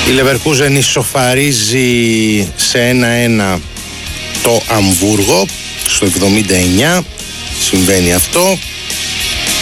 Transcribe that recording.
Η Leverkusen ισοφαρίζει σε 1-1 το Αμβούργο στο 79. Συμβαίνει αυτό.